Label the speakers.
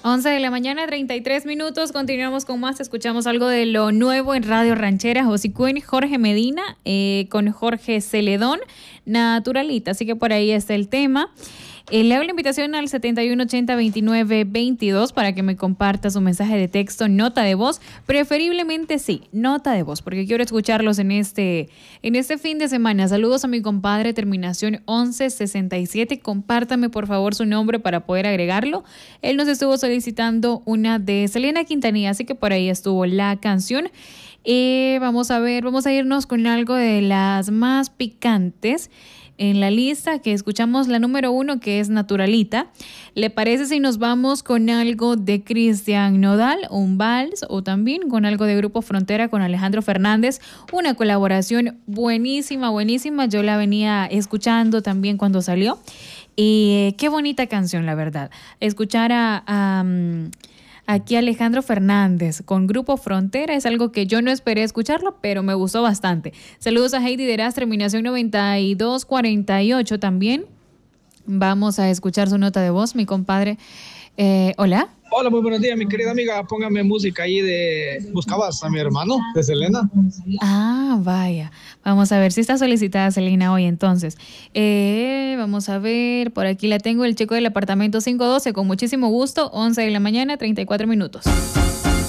Speaker 1: 11 de la mañana, 33 minutos. Continuamos con más. Escuchamos algo de lo nuevo en Radio Ranchera. Josicuen, Jorge Medina, con Jorge Celedón, Naturalita. Así que por ahí está el tema. Le hago la invitación al 7180-2922 para que me comparta su mensaje de texto, nota de voz, preferiblemente sí, nota de voz, porque quiero escucharlos en este fin de semana. Saludos a mi compadre, terminación 1167. Compártame por favor su nombre para poder agregarlo. Él nos estuvo solicitando una de Selena Quintanilla, así que por ahí estuvo la canción. Vamos a irnos con algo de las más picantes en la lista, que escuchamos la número 1, que es Naturalita. ¿Le parece si nos vamos con algo de Cristian Nodal, un vals, o también con algo de Grupo Frontera con Alejandro Fernández? Una colaboración buenísima, buenísima. Yo la venía escuchando también cuando salió. Y qué bonita canción, la verdad. Escuchar aquí Alejandro Fernández con Grupo Frontera es algo que yo no esperé escucharlo, pero me gustó bastante. Saludos a Heidi Deraz, terminación 9248 también. Vamos a escuchar su nota de voz, mi compadre. Hola.
Speaker 2: Hola, muy buenos días, mi querida amiga. Póngame música ahí de Buscabas a mi hermano, de Selena.
Speaker 1: Ah, vaya. Vamos a ver si está solicitada Selena hoy entonces. Vamos a ver, por aquí la tengo, el chico del apartamento 512, con muchísimo gusto, 11 de la mañana, 34 minutos.